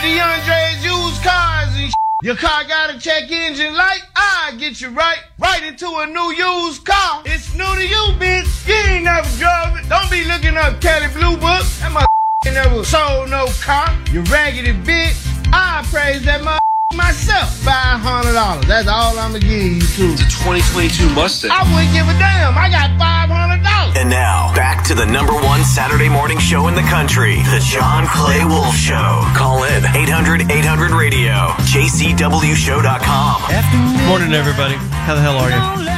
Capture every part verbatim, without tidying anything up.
DeAndre's used cars and shit. Your car got a check engine light? I get you right, right into a new used car. It's new to you, bitch. You ain't never drove it. Don't be looking up Kelly Blue Book. That mother never sold no car. You raggedy bitch. I praise that mother myself. five hundred dollars. That's all I'm going to give you, too. It's a twenty twenty-two Mustang. I wouldn't give a damn. I got five hundred dollars. And now, back to the number one Saturday morning show in the country, The John Clay Wolf Show. Call in eight hundred eight hundred radio, J C W show dot com. Morning, everybody. How the hell are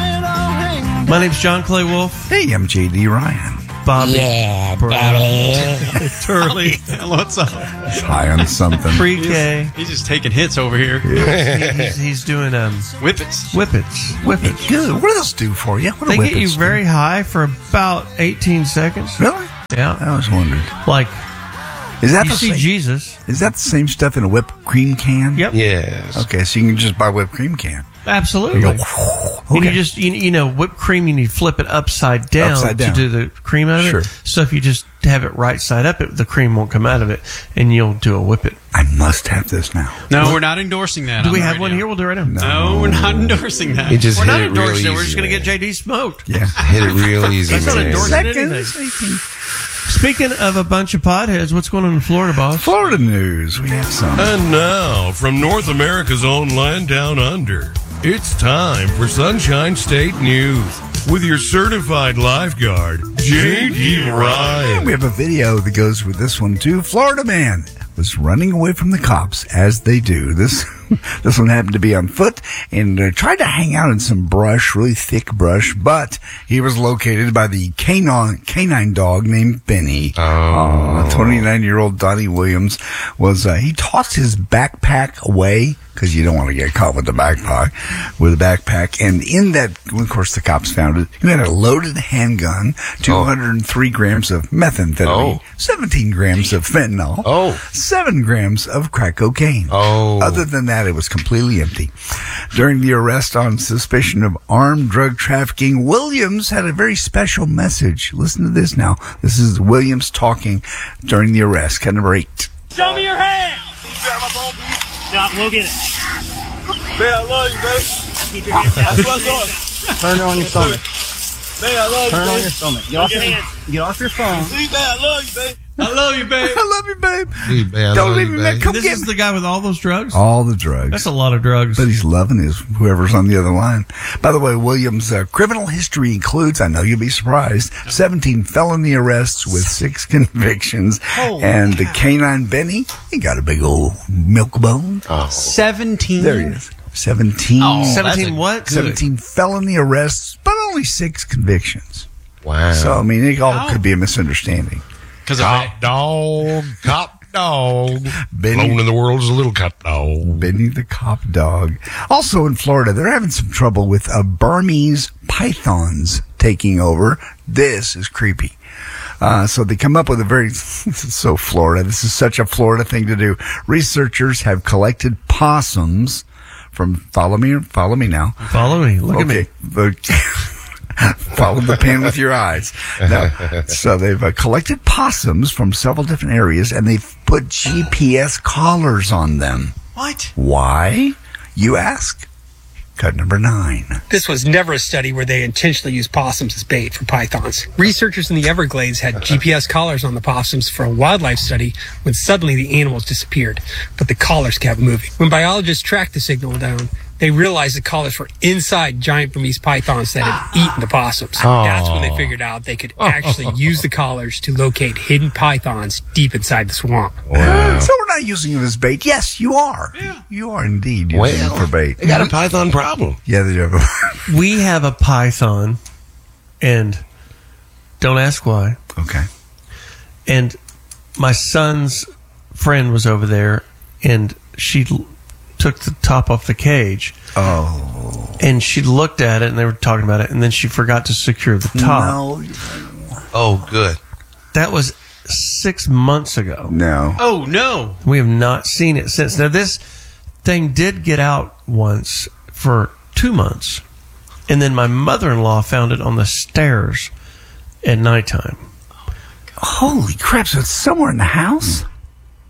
you? My name's John Clay Wolf. Hey, I'm J D Ryan. Bobby. Yeah, Daddy. Turley. What's up? High on something. Pre-K. He's just taking hits over here. He- he's, he's doing um, Whippets. whippets. Whippets. Good. What do those do for you? What They do get you whippets do? very high for about eighteen seconds. Really? Yeah. I was wondering. Like, Is that you the see same? Jesus. Is that the same stuff in a whipped cream can? Yep. Yes. Okay, so you can just buy whipped cream can. Absolutely. You go, And okay. you just, you, you know, whipped cream, you need to flip it upside down, Upside down. to do the cream out of Sure. it. So if you just have it right side up, it, the cream won't come out of it, and you'll do a whippet. I must have this now. No, we're not endorsing that. Do on we the have one radio. here? We'll do it right now. No, we're not endorsing that. He just We're hit not it real endorsing it. We're easy, just going to man. get J D smoked. Yeah. Hit it real easy, That's not man. endorsing anything. Seconds. Speaking of a bunch of potheads, what's going on in Florida, boss? Florida news. We have some. And now, from North America's own land down under, it's time for Sunshine State News with your certified lifeguard, J D Ryan. We have a video that goes with this one too. Florida man was running away from the cops, as they do. This this one happened to be on foot and uh, tried to hang out in some brush, really thick brush, but he was located by the canine, canine dog named Benny. Oh. twenty-nine-year-old Donnie Williams was, uh, he tossed his backpack away, because you don't want to get caught with the backpack, with a backpack. And in that, of course, the cops found it. He had a loaded handgun, two hundred three grams of methamphetamine, Oh. seventeen grams of fentanyl, Oh. seven grams of crack cocaine. Oh. Other than that, it was completely empty. During the arrest on suspicion of armed drug trafficking, Williams had a very special message. Listen to this now. This is Williams talking during the arrest. Cut number eight. Show me your hand. No, we'll get it. Man, I love you, baby. Keep your hands down. What's up? Turn it on your stomach. Man, I love you, Turn it on baby. your stomach. Get off your your, hands. get off your phone. See, man, I love you, baby. I love you, babe. I love you, babe. Hey, man, I Don't love leave you, me, man. babe. Come This get is me. the guy with all those drugs? All the drugs. That's a lot of drugs. But he's loving his whoever's on the other line. By the way, Williams' uh, criminal history includes, I know you'll be surprised, seventeen felony arrests with six convictions. And the canine Benny, he got a big old milk bone. seventeen. There he is. seventeen. Oh, seventeen what? seventeen felony arrests, but only six convictions. Wow. So, I mean, it all How? could be a misunderstanding. Because of Cop dog, cop dog. Benny- Alone in the world is a little cop dog. Benny the cop dog. Also in Florida, they're having some trouble with uh, Burmese pythons taking over. This is creepy. Uh, so they come up with a very, this is so Florida. This is such a Florida thing to do. Researchers have collected possums from, follow me, follow me now. Follow me. Look okay. The, follow the pen with your eyes. Now, so they've uh, collected possums from several different areas, and they've put G P S collars on them. what? Why, you ask? Cut number nine. This was never a study where they intentionally used possums as bait for pythons. Researchers in the Everglades had G P S collars on the possums for a wildlife study when suddenly the animals disappeared, but the collars kept moving. When biologists tracked the signal down, they realized the collars were inside giant Burmese pythons that had eaten the possums. That's when they figured out they could actually use the collars to locate hidden pythons deep inside the swamp. Wow. So we're not using it as bait. Yes, you are. You are indeed using Well, it for bait. They got a python problem. Yeah, they do. We have a python, and don't ask why. Okay. And my son's friend was over there, and she l- took the top off the cage. Oh. And she looked at it, and they were talking about it, and then she forgot to secure the top. No. Oh, good. That was six months ago. No. Oh, no. We have not seen it since. Now, this thing did get out once for two months, and then my mother-in-law found it on the stairs at nighttime. Holy crap. So it's somewhere in the house? It,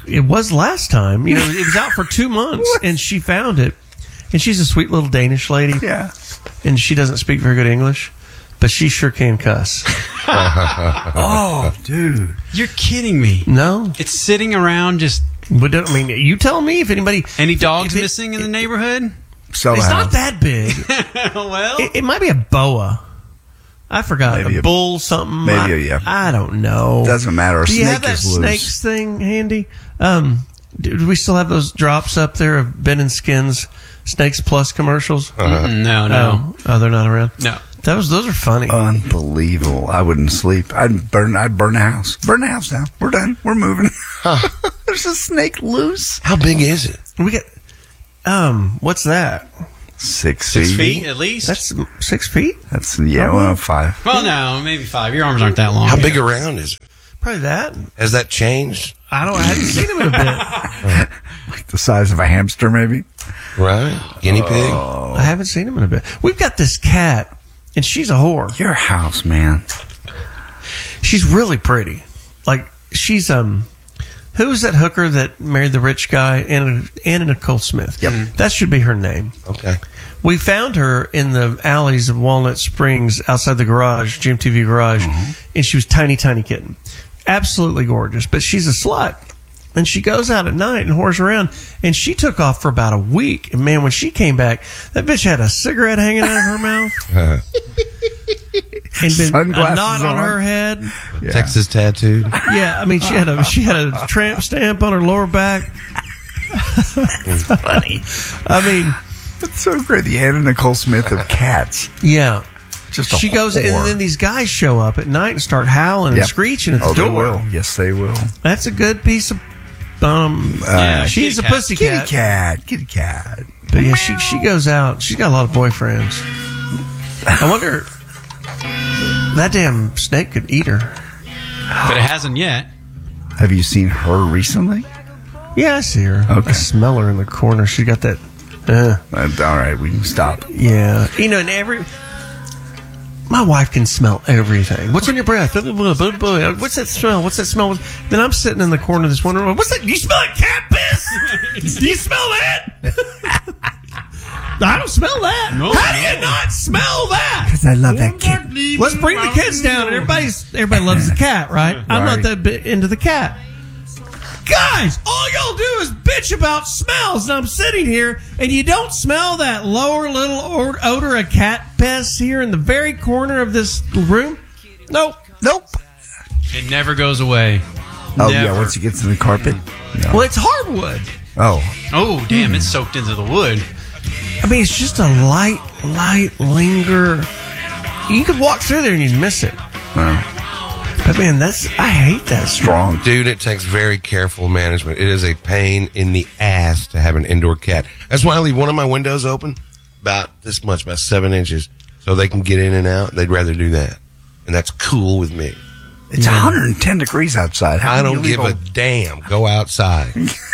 it was last time. You know, it was out for two months, and she found it. And she's a sweet little Danish lady. Yeah. And she doesn't speak very good English, but she sure can cuss. Oh, dude. You're kidding me. No. It's sitting around just... But I mean, you tell me if anybody... Any dogs if it- missing in the neighborhood? So It's not that big. Well... It, it might be a boa. I forgot. Maybe a a- bull something. maybe I, a- yeah. I don't know. Doesn't matter. A Do you snake have that is loose. snakes thing handy? Um, do do we still have those drops up there of Ben and Skins Snakes Plus commercials? Mm, no, no. Oh, oh, they're not around? No. That was, those are funny. Unbelievable. I wouldn't sleep. I'd burn I'd burn the house. Burn the house down. We're done. We're moving. There's a snake loose. How big is it? We got, um, what's that? Six, Six feet. feet at least? That's six feet? That's, yeah, well, five. Well, no, maybe five. Your arms aren't that long. How big around is it? Probably that. Has that changed? I don't, I hadn't seen him in a bit. Like the size of a hamster, maybe. Right? Guinea pig? I haven't seen him in a bit. We've got this cat, and she's a whore. Your house, man. She's really pretty. Like, she's, um, who was that hooker that married the rich guy? Anna, Anna Nicole Smith. Yep. That should be her name. Okay. We found her in the alleys of Walnut Springs outside the garage, G M T V garage, and she was tiny, tiny kitten. Absolutely gorgeous, but she's a slut. And she goes out at night and whores around, and she took off for about a week. And man, when she came back, that bitch had a cigarette hanging out of her mouth. Uh, and been a Sunglasses knot on on. her head. Yeah. Texas tattooed. Yeah, I mean, she had a she had a tramp stamp on her lower back. Funny. I mean, That's so great. The Anna Nicole Smith of cats. yeah. Just a She goes, and whore. then these guys show up at night and start howling and Yep. screeching at the Oh, they door. will. Yes, they will. That's a good piece of. Um, Yeah, she's a kitty cat. pussy Kitty cat. cat. Kitty cat. But yeah, she she goes out. She's got a lot of boyfriends. I wonder that damn snake could eat her. But it hasn't yet. Have you seen her recently? Yeah, I see her. Okay. I smell her in the corner. She got that. Uh, Uh, all right, we can stop. yeah, you know, and every. My wife can smell everything. What's in your breath? What's that smell? What's that smell? Then I'm sitting in the corner of this one room. What's that? Do you smell like cat piss? Do you smell that? I don't smell that. No, How do no. you not smell that? Because I love that cat. Let's bring the kids down. And everybody's everybody loves the cat, right? I'm not Right. that bit into the cat. Guys, all y'all do is bitch about smells, and I'm sitting here, and you don't smell that lower little or- odor of cat piss here in the very corner of this room? Nope. Nope. It never goes away. Oh, yeah, Never. once it gets in the carpet. No. Well, it's hardwood. Oh, Oh, damn, it's soaked into the wood. I mean, it's just a light, light linger. You could walk through there and you'd miss it. well, But man, that's I hate that smell. strong. Dude, it takes very careful management. It is a pain in the ass to have an indoor cat. That's why I leave one of my windows open, about this much, about seven inches, so they can get in and out. They'd rather do that. And that's cool with me. It's one hundred ten degrees outside. How I can you don't leave give a damn. Go outside.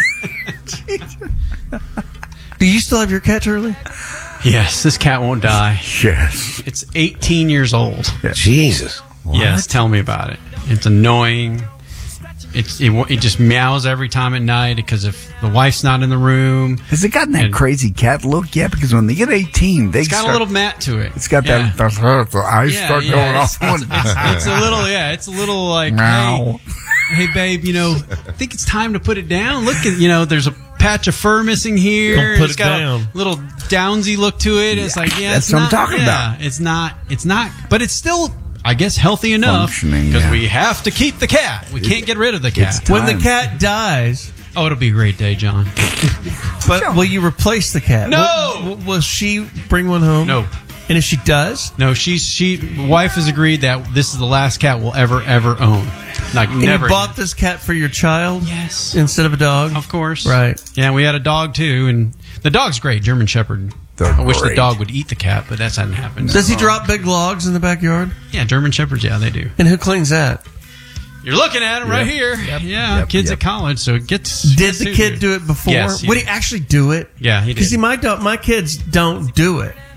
Do you still have your cat, Charlie? Yes, this cat won't die. Yes. It's eighteen years old. Jesus. Yes, tell me about it. It's annoying. It's it, it just meows every time at night because if the wife's not in the room, Has it gotten that And- crazy cat look yet? Because when they get eighteen, they it's got start, a little mat to it. It's got Yeah. that. The, the eyes Yeah, start yeah, going it's, off. it's, it's, it's a little, yeah, it's a little like, Meow. hey, hey, babe, you know, I think it's time to put it down. Look at, you know, there's a patch of fur missing here. Don't put It's it got down. a little downsy look to it. It's like, yeah, That's it's what I'm not, talking yeah, about. It's not, it's not, but it's still, I guess, healthy enough Functioning, because yeah. we have to keep the cat. We can't get rid of the cat. It's When the time. cat dies, Oh, it'll be a great day, John. but will you replace the cat? No! Will, will she bring one home? No. And if she does, No, she's she. Wife has agreed that this is the last cat we'll ever ever own. Like and never. you bought this cat for your child? Yes. Instead of a dog? Of course. Right. Yeah, we had a dog too, and the dog's great, German Shepherd. They're I wish the great. dog would eat the cat, but that's hadn't happened. Does he drop big logs in the backyard? Yeah, German Shepherds, yeah, they do. And who cleans that? You're looking at him right here. Yeah, Yep. kids Yep. at college, so it gets. Did gets the to kid you. do it before? Yes, he Would did. he actually do it? Yeah, he Because did. see, my dog, my kids don't do it.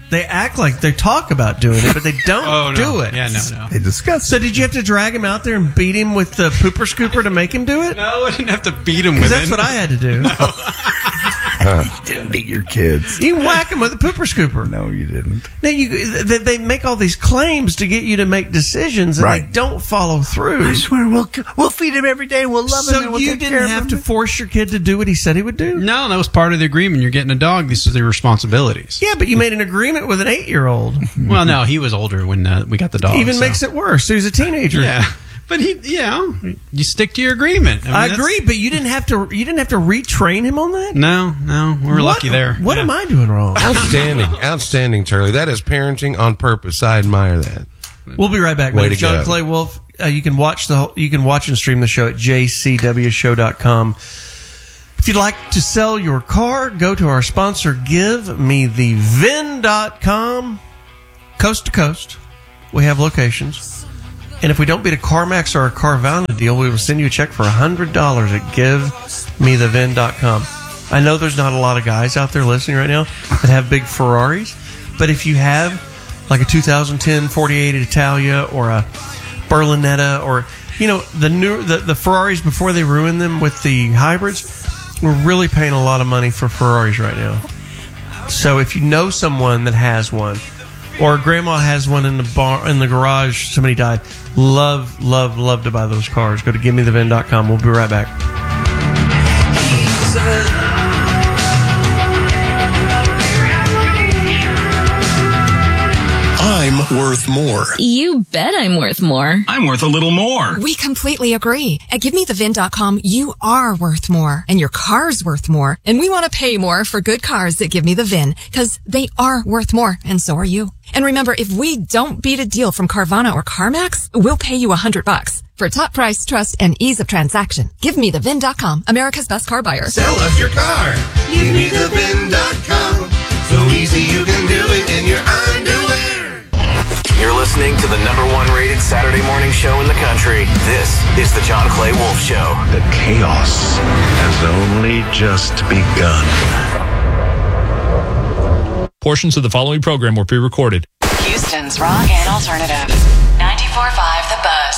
They act like they talk about doing it, but they don't Oh, no. do it. Yeah, no, no. They discuss. So did you have to drag him out there and beat him with the pooper scooper to make him do it? No, I didn't have to beat him Because with that's it. what I had to do. You didn't beat your kids. You whack him with a pooper scooper. No, you didn't. Now you, they, they make all these claims to get you to make decisions, and Right. they don't follow through. I swear we'll we'll feed him every day. We'll love him. and So we'll you take care didn't of have him. to force your kid to do what he said he would do? No, that was part of the agreement. You're getting a dog. These are the responsibilities. Yeah, but you made an agreement with an eight-year-old. Well, no, he was older when uh, we got the dog. Even so. makes it worse. He was a teenager. Yeah, but he, you know, you stick to your agreement. I, mean, I that's- agree, but you didn't have to. You didn't have to retrain him on that. No, no, we were What- lucky there. What Yeah. am I doing wrong? Outstanding. Outstanding, Charlie. That is parenting on purpose. I admire that. We'll be right back. Way My name to is John go. Clay Wolf. Uh, you can watch the whole, you can watch and stream the show at j c w show dot com. If you'd like to sell your car, go to our sponsor, give me the vin dot com. Coast to coast, we have locations. And if we don't beat a CarMax or a Carvana deal, we will send you a check for one hundred dollars at give me the vin dot com. I know there's not a lot of guys out there listening right now that have big Ferraris, but if you have like a two thousand ten forty-eight Italia or a Berlinetta, or, you know, the new the, the Ferraris before they ruin them with the hybrids, we're really paying a lot of money for Ferraris right now. So if you know someone that has one, or grandma has one in the bar in the garage, somebody died, love, love, love to buy those cars. Go to give me the vin dot com. We'll be right back. I'm worth more. You bet I'm worth more. I'm worth a little more. We completely agree. At give me the vin dot com, you are worth more, and your car's worth more. And we want to pay more for good cars that Give Me the Vin, because they are worth more, and so are you. And remember, if we don't beat a deal from Carvana or CarMax, we'll pay you a hundred bucks. For top price, trust, and ease of transaction, give me the vin dot com, America's best car buyer. Sell us your car. give me the vin dot com. So easy you can do it in your underwear. You're listening to the number one rated Saturday morning show in the country. This is the John Clay Wolf Show. The chaos has only just begun. Portions of the following program were pre-recorded. Houston's rock and alternative. ninety-four point five The Buzz.